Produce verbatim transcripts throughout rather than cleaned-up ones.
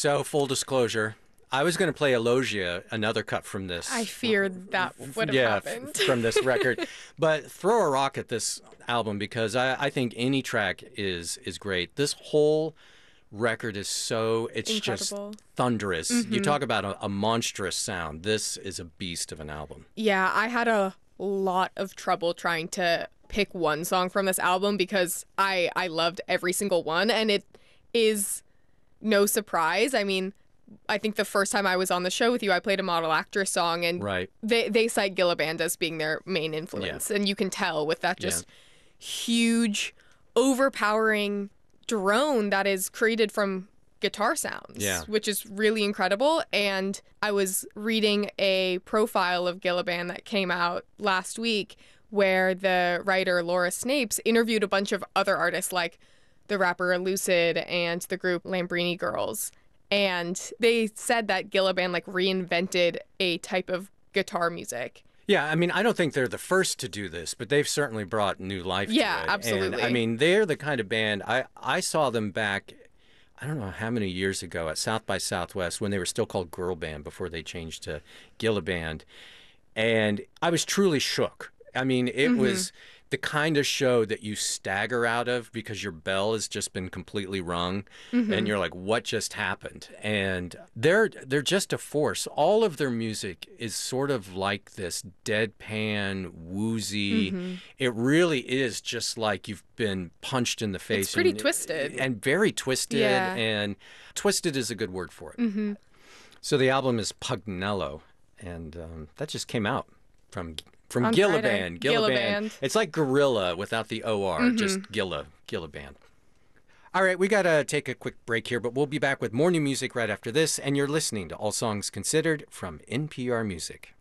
So, full disclosure, I was going to play Elogia, another cut from this. I feared that would have yeah, happened. f- from this record. But throw a rock at this album because I, I think any track is is great. This whole record is so, it's Incredible. just thunderous. Mm-hmm. You talk about a, a monstrous sound. This is a beast of an album. Yeah, I had a lot of trouble trying to pick one song from this album because I, I loved every single one, and it is no surprise. I mean, I think the first time I was on the show with you, I played a Model Actress song, and right. they, they cite Gila Band as being their main influence. Yeah. And you can tell with that just yeah. huge, overpowering drone that is created from guitar sounds, yeah. which is really incredible. And I was reading a profile of Gila Band that came out last week where the writer Laura Snapes interviewed a bunch of other artists like the rapper Lucid and the group Lambrini Girls. And they said that Gila Band like reinvented a type of guitar music. Yeah, I mean, I don't think they're the first to do this, but they've certainly brought new life yeah, to it. Yeah, absolutely. And, I mean, they're the kind of band, I, I saw them back, I don't know how many years ago at South by Southwest when they were still called Girl Band before they changed to Gila Band. And I was truly shook. I mean, it mm-hmm. was the kind of show that you stagger out of because your bell has just been completely rung mm-hmm. and you're like, what just happened? And they're they're just a force. All of their music is sort of like this deadpan, woozy. Mm-hmm. It really is just like you've been punched in the face. It's pretty and, twisted. And very twisted. Yeah. And twisted is a good word for it. Mm-hmm. So the album is Pugnello, and um, that just came out from... From On Gila Friday. Band. Gila, Gila Band. Band. It's like Gorilla without the O R, mm-hmm. just Gila, Gila Band. All right, we got to take a quick break here, but we'll be back with more new music right after this, and you're listening to All Songs Considered from N P R Music.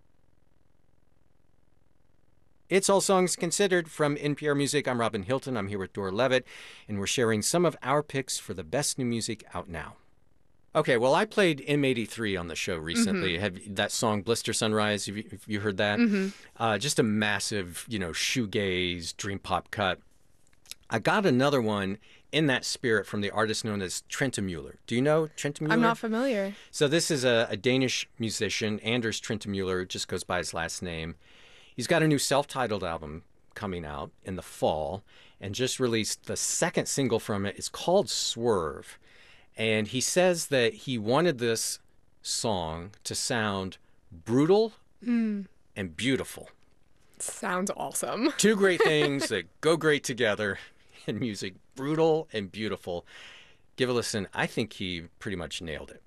It's All Songs Considered from N P R Music. I'm Robin Hilton. I'm here with Dora Levitt, and we're sharing some of our picks for the best new music out now. Okay, well, I played M eighty-three on the show recently. Mm-hmm. Have that song "Blister Sunrise"? Have you, have you heard that? Mm-hmm. Uh, just a massive, you know, shoegaze dream pop cut. I got another one in that spirit from the artist known as Trentemøller. Do you know Trentemøller? I'm not familiar. So this is a, a Danish musician, Anders Trentemøller, just goes by his last name. He's got a new self-titled album coming out in the fall, and just released the second single from it. It's called "Swerve." And he says that he wanted this song to sound brutal mm. and beautiful. Sounds awesome. Two great things that go great together in music, brutal and beautiful. Give a listen. I think he pretty much nailed it.